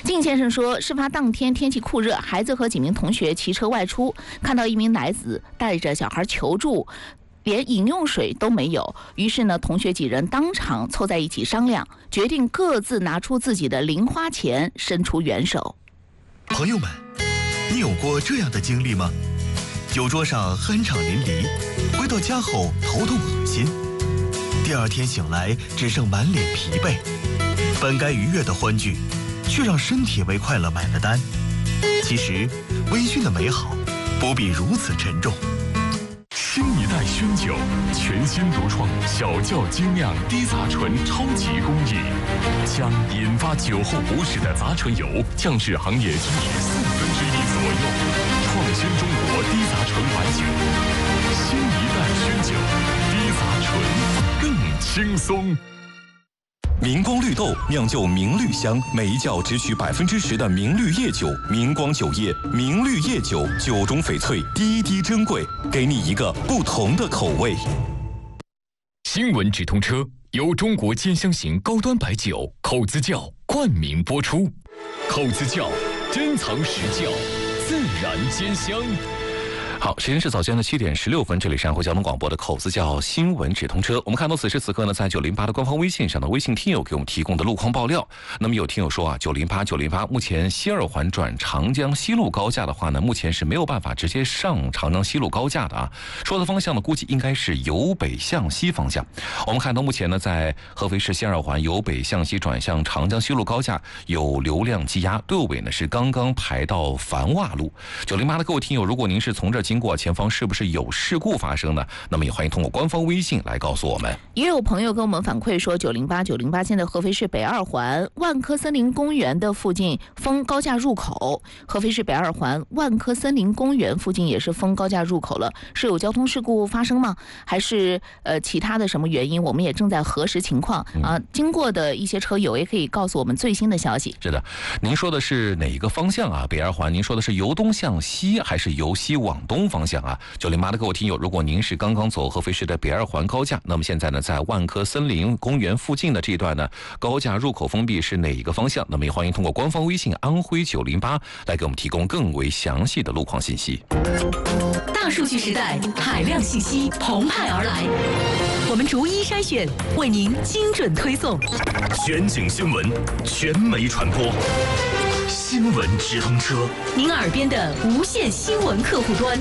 靳先生说，事发当天天气酷热，孩子和几名同学骑车外出，看到一名男子带着小孩求助，连饮用水都没有。于是呢，同学几人当场凑在一起商量，决定各自拿出自己的零花钱，伸出援手。 朋友们，你有过这样的经历吗？酒桌上酣畅淋漓，回到家后头痛恶心，第二天醒来只剩满脸疲惫，本该愉悦的欢聚，却让身体为快乐买了单。其实，微醺的美好不必如此沉重。 新一代熏酒，全新独创小窖精酿低杂醇超级工艺，将引发酒后不适的杂醇油降至行业均值1/4左右，创新中国低杂醇白酒。新一代熏酒，低杂醇更轻松。 明光绿豆酿就明绿香，每一窖只取10%的明绿叶酒。明光酒业明绿叶酒，酒中翡翠，滴滴珍贵，给你一个不同的口味。 新闻直通车由中国兼香型高端白酒口子窖冠名播出。口子窖，珍藏实窖，自然兼香。 好，时间是早间的7点16分，这里是安徽交通广播的口子窖新闻直通车。我们看到此时此刻呢，在908的官方微信上的微信听友给我们提供的路况爆料。那么有听友说啊，908，目前西二环转长江西路高架的话呢，目前是没有办法直接上长江西路高架的啊。说的方向呢，估计应该是由北向西方向。我们看到目前呢，在合肥市西二环由北向西转向长江西路高架有流量积压，队尾呢是刚刚排到樊洼路。908的各位听友，如果您是从这经过，前方是不是有事故发生呢？那么也欢迎通过官方微信来告诉我们。 也有朋友跟我们反馈说，908现在合肥市北二环万科森林公园的附近封高架入口，合肥市北二环万科森林公园附近也是封高架入口了，是有交通事故发生吗？还是其他的什么原因？我们也正在核实情况啊。经过的一些车友也可以告诉我们最新的消息。 是的，您说的是哪一个方向啊？北二环，您说的是由东向西还是由西往东方向啊？908的各位听友，如果您是刚刚走合肥市的北二环高架，那么现在呢，在万科森林公园附近的这一段呢，高架入口封闭是哪一个方向？那么也欢迎通过官方微信安徽908来给我们提供更为详细的路况信息。 大数据时代，海量信息澎湃而来，我们逐一筛选，为您精准推送。 全景新闻，全媒传播，新闻直通车， 您耳边的无线新闻客户端。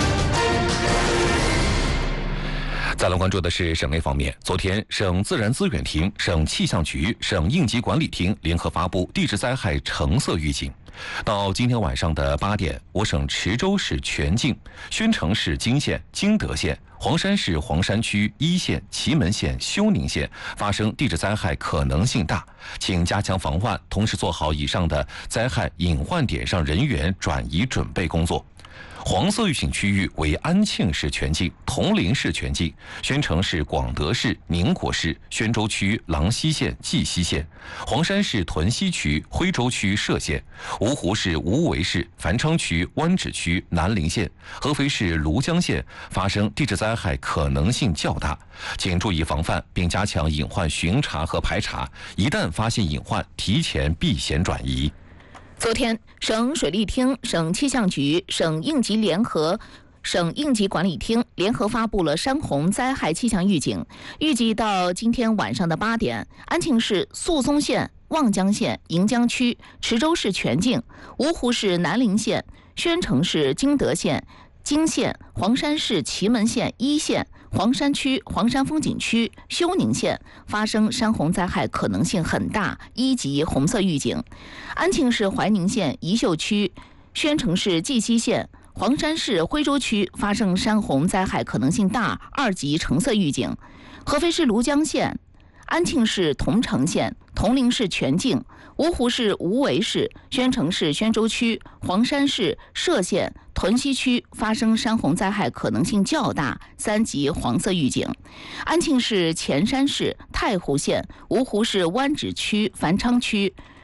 再来关注的是省内方面，昨天省自然资源厅、省气象局、省应急管理厅联合发布地质灾害橙色预警。到今天晚上的8点，我省池州市全境、宣城市泾县、金德县、黄山市黄山区一县、祁门县、休宁县发生地质灾害可能性大，请加强防范，同时做好以上的灾害隐患点上人员转移准备工作。黄色预警区域为安庆市全境、铜陵市全境、宣城市广德市、宁国市、宣州区郎溪县、绩溪县、黄山市屯溪区、徽州区歙县、芜湖市无为市、繁昌区湾址区南陵县、合肥市庐江县发生地质灾害可能性较大，请注意防范，并加强隐患巡查和排查，一旦发现隐患，提前避险转移。 昨天，省水利厅、省气象局、省应急管理厅联合发布了山洪灾害气象预警。预计到今天晚上的8点，安庆市宿松县、望江县、盈江区、池州市全境、芜湖市南陵县、宣城市金德县、泾县、黄山市祁门县一县、黄山区黄山风景区、休宁县发生山洪灾害可能性很大，1级红色预警。安庆市怀宁县宜秀区、宣城市绩溪县、黄山市徽州区发生山洪灾害可能性大，2级橙色预警。合肥市庐江县、安庆市桐城县、铜陵市全境、芜湖市无为市、宣城市宣州区、黄山市歙县、屯溪区发生山洪灾害可能性较大，3级黄色预警。安庆市潜山市、太湖县、芜湖市湾址区、繁昌区、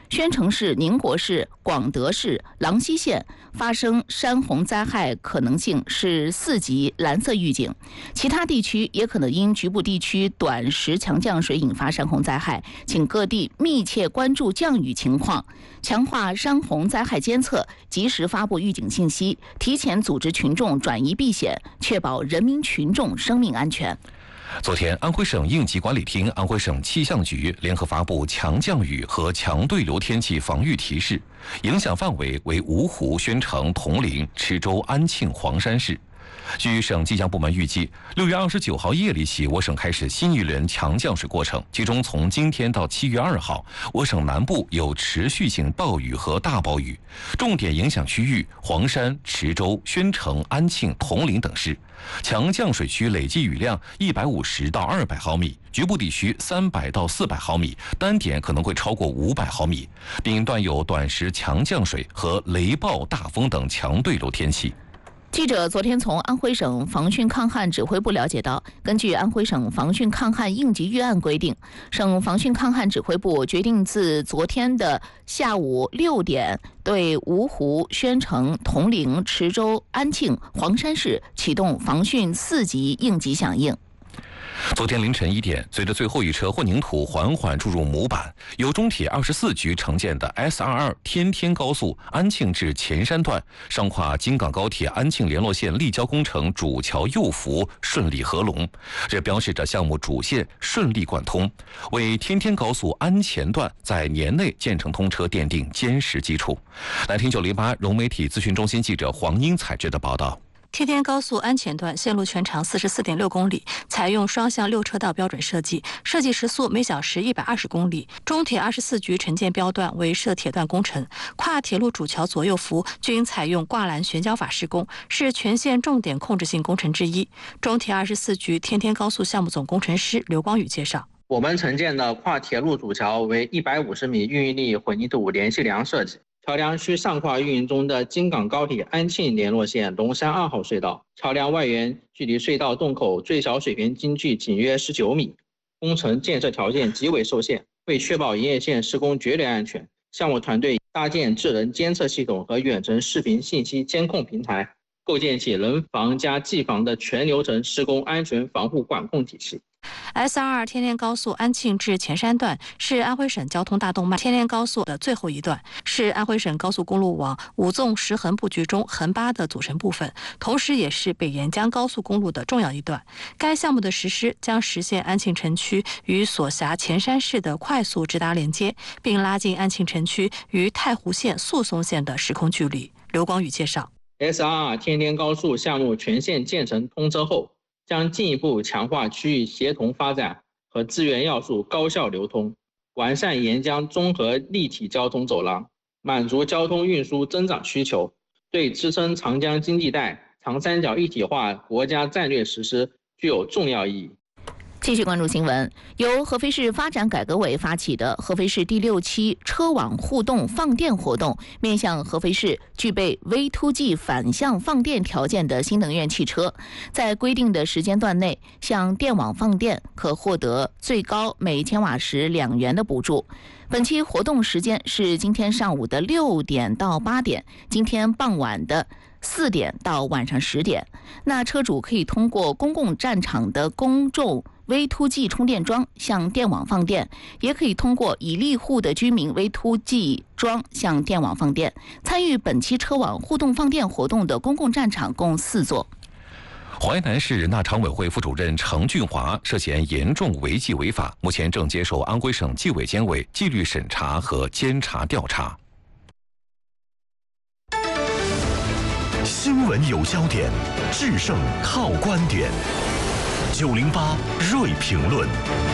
宣城市、宁国市、广德市、郎溪县发生山洪灾害可能性是4级蓝色预警，其他地区也可能因局部地区短时强降水引发山洪灾害，请各地密切关注降雨情况，强化山洪灾害监测，及时发布预警信息，提前组织群众转移避险，确保人民群众生命安全。 昨天，安徽省应急管理厅、安徽省气象局联合发布强降雨和强对流天气防御提示，影响范围为芜湖、宣城、铜陵、池州、安庆、黄山市。据省气象部门预计，6月29号夜里起，我省开始新一轮强降水过程，其中从今天到7月2号，我省南部有持续性暴雨和大暴雨，重点影响区域黄山、池州、宣城、安庆、铜陵等市。强降水区累计雨量150到200毫米，局部地区300到400毫米，单点可能会超过500毫米，并断有短时强降水和雷暴、大风等强对流天气。 记者昨天从安徽省防汛抗旱指挥部了解到，根据安徽省防汛抗旱应急预案规定，省防汛抗旱指挥部决定自昨天的下午6点对芜湖、宣城、铜陵、池州、安庆、黄山市启动防汛4级应急响应。 昨天凌晨1点，随着最后一车混凝土缓缓注入模板，由中铁24局承建的 S22天天高速安庆至前山段上跨京港高铁安庆联络线立交工程主桥右幅顺利合龙，这标志着项目主线顺利贯通，为天天高速安前段在年内建成通车奠定坚实基础。来听908融媒体咨询中心记者黄英采制的报道。 天天高速安前段线路全长44.6公里，采用双向6车道标准设计，设计时速每小时120公里。中铁24局承建标段为涉铁段工程，跨铁路主桥左右幅均采用挂栏悬交法施工，是全线重点控制性工程之一。中铁24局天天高速项目总工程师刘光宇介绍， 我们承建的跨铁路主桥为150米运运力混凝土联系梁设计。桥梁需上跨运营中的京港高铁安庆联络线龙山2号隧道，桥梁外缘距离隧道洞口最小水平径距仅约19米，工程建设条件极为受限。为确保营业线施工绝对安全，项目团队搭建智能监测系统和远程视频信息监控平台，构建起人防加技防的全流程施工安全防护管控体系。 S22天天高速安庆至前山段是安徽省交通大动脉天天高速的最后一段，是安徽省高速公路网5纵10横布局中横8的组成部分，同时也是北沿江高速公路的重要一段。该项目的实施将实现安庆城区与所辖前山市的快速直达连接，并拉近安庆城区与太湖县、宿松县的时空距离。刘光宇介绍， S22天天高速项目全线建成通车后，将进一步强化区域协同发展和资源要素高效流通，完善沿江综合立体交通走廊，满足交通运输增长需求，对支撑长江经济带、长三角一体化国家战略实施具有重要意义。 继续关注新闻，由合肥市发展改革委发起的合肥市第6期车网互动放电活动，面向合肥市具备 V2G 反向放电条件的新能源汽车，在规定的时间段内向电网放电，可获得最高每千瓦时2元的补助。本期活动时间是今天上午的6点到8点，今天傍晚的4点到晚上10点。那车主可以通过公共战场的公众V2G 充电桩向电网放电，也可以通过已立户的居民 V2G 桩向电网放电。参与本期车网互动放电活动的公共战场共4座。 淮南市人大常委会副主任程俊华涉嫌严重违纪违法，目前正接受安徽省纪委监委纪律审查和监察调查。 新闻有焦点，制胜靠观点。908锐评论。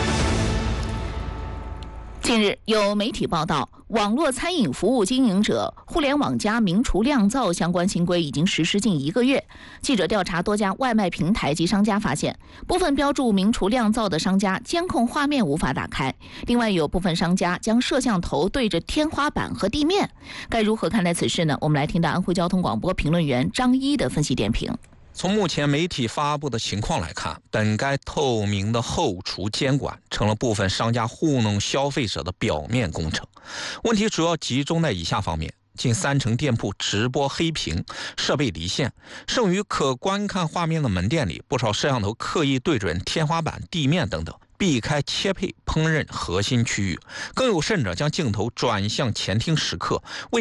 近日有媒体报道，网络餐饮服务经营者互联网加明厨亮灶相关新规已经实施近1个月。记者调查多家外卖平台及商家发现，部分标注明厨亮灶的商家监控画面无法打开，另外有部分商家将摄像头对着天花板和地面。该如何看待此事呢？我们来听到安徽交通广播评论员张一的分析点评。 从目前媒体发布的情况来看，本该透明的后厨监管成了部分商家糊弄消费者的表面工程。问题主要集中在以下方面：近30%店铺直播黑屏，设备离线；剩余可观看画面的门店里，不少摄像头刻意对准天花板、地面等等，避开切配烹饪核心区域。更有甚者，将镜头转向前厅食客，为